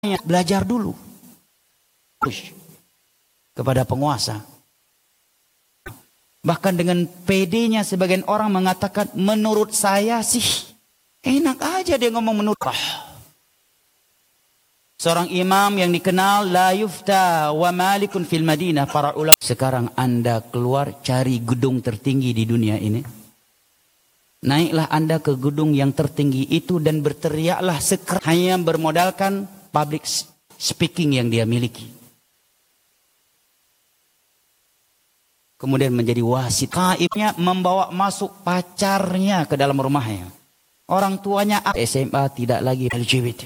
belajar dulu kepada penguasa. Bahkan dengan pedenya sebagian orang mengatakan, menurut saya sih enak aja dia ngomong menurut. Seorang imam yang dikenal, la yufta wa malikun fil Madinah, para ulama. Sekarang Anda keluar cari gedung tertinggi di dunia ini. Naiklah Anda ke gedung yang tertinggi itu dan berteriaklah sekeras, hanya bermodalkan public speaking yang dia miliki. Kemudian menjadi wasit. Kaibnya membawa masuk pacarnya ke dalam rumahnya. Orang tuanya SMA tidak lagi LGBT.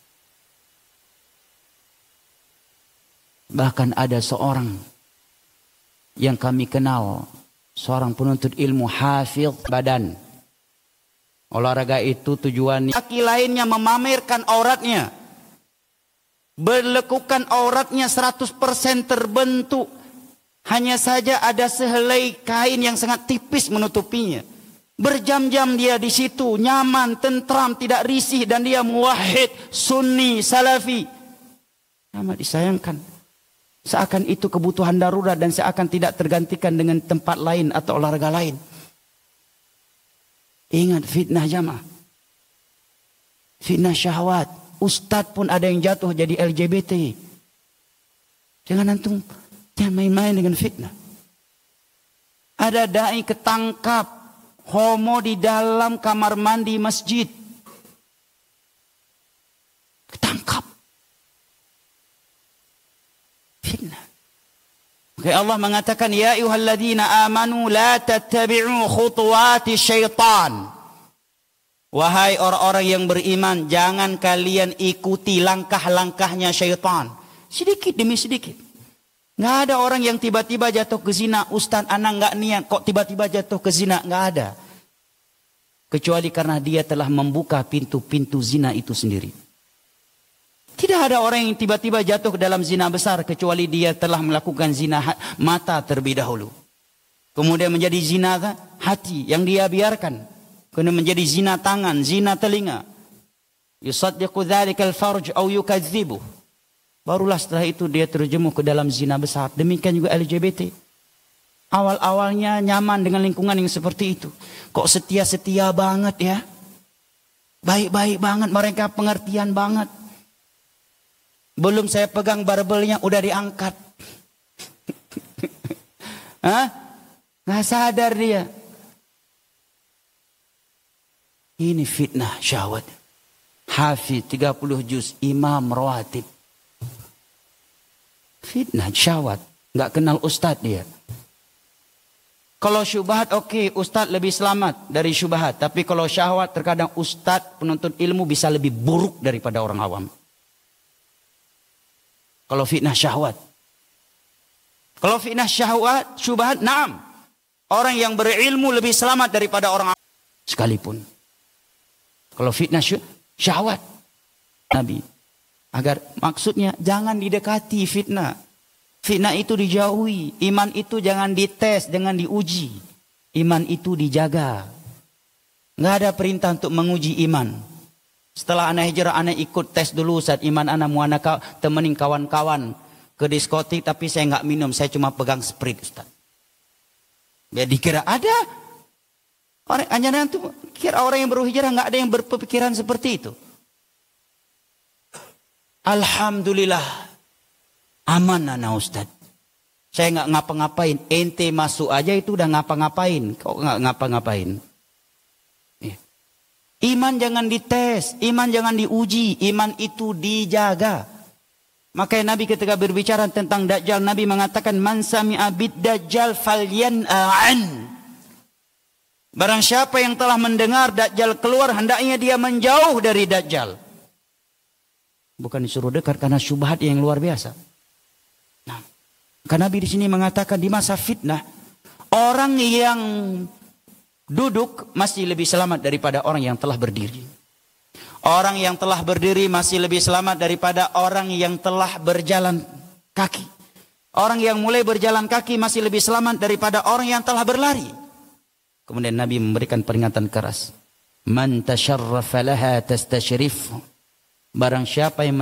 Bahkan ada seorang yang kami kenal, seorang penuntut ilmu hafidh badan. Olahraga itu tujuannya. Laki lainnya memamerkan auratnya. Berlekukan auratnya 100% terbentuk. Hanya saja ada sehelai kain yang sangat tipis menutupinya. Berjam-jam dia di situ, nyaman, tentram, tidak risih, dan dia muwahhid, sunni, salafi. Amat disayangkan. Seakan itu kebutuhan darurat dan seakan tidak tergantikan dengan tempat lain atau olahraga lain. Ingat fitnah jamaah. Fitnah syahwat. Ustadz pun ada yang jatuh jadi LGBT. Jangan antum main-main dengan fitnah. Ada dai ketangkap homo di dalam kamar mandi masjid. Ketangkap. Fitnah. Oke, Allah mengatakan, ya ayyuhalladzina amanu la tattabi'u khutuwati syaitan. Wahai orang-orang yang beriman, jangan kalian ikuti langkah-langkahnya syaitan. Sedikit demi sedikit. Nggak ada orang yang tiba-tiba jatuh ke zina. Ustaz, anak nggak niat kok tiba-tiba jatuh ke zina. Nggak ada. Kecuali karena dia telah membuka pintu-pintu zina itu sendiri. Tidak ada orang yang tiba-tiba jatuh ke dalam zina besar. Kecuali dia telah melakukan zina mata terlebih dahulu. Kemudian menjadi zina hati yang dia biarkan. Kemudian menjadi zina tangan, zina telinga. Yusaddiqu dhalikal farj au yukadzibuh. Barulah setelah itu dia terjemuh ke dalam zina besar. Demikian juga LGBT. Awal-awalnya nyaman dengan lingkungan yang seperti itu. Kok setia-setia banget ya. Baik-baik banget. Mereka pengertian banget. Belum saya pegang barbelnya udah diangkat. Hah? Nggak sadar dia. Ini fitnah syahwat. Hafidh 30 juz. Imam rawatib. Fitnah syahwat. Nggak kenal ustadz dia. Kalau syubhat oke, ustadz lebih selamat dari syubhat. Tapi kalau syahwat terkadang ustadz penuntut ilmu bisa lebih buruk daripada orang awam. Kalau fitnah syahwat. Kalau fitnah syahwat, syubhat, naam. Orang yang berilmu lebih selamat daripada orang awam. Sekalipun. Kalau fitnah syahwat. Nabi. Agar maksudnya jangan didekati fitnah. Fitnah itu dijauhi. Iman itu jangan dites, jangan diuji. Iman itu dijaga. Nggak ada perintah untuk menguji iman. Setelah anak hijrah, anak ikut tes dulu saat iman anak mau anak temenin kawan-kawan ke diskotik, tapi saya nggak minum, saya cuma pegang sprit, Ustaz. Biar dikira ada. Orang hanya itu kira orang yang baru hijrah nggak ada yang berpikiran seperti itu. Alhamdulillah aman anak Ustaz. Saya nggak ngapa-ngapain. Ente masuk aja itu udah ngapa-ngapain. Kok nggak ngapa-ngapain? Iman jangan dites, iman jangan diuji, iman itu dijaga. Makanya Nabi ketika berbicara tentang Dajjal, Nabi mengatakan, man sami'a bid-Dajjal falyan'an. Barang siapa yang telah mendengar Dajjal keluar, hendaknya dia menjauh dari Dajjal. Bukan disuruh dekat karena syubhat yang luar biasa. Nah, karena Nabi di sini mengatakan di masa fitnah, orang yang duduk masih lebih selamat daripada orang yang telah berdiri. Orang yang telah berdiri masih lebih selamat daripada orang yang telah berjalan kaki. Orang yang mulai berjalan kaki masih lebih selamat daripada orang yang telah berlari. Kemudian Nabi memberikan peringatan keras. Man tasharrafa laha tastashrif. Barang siapa yang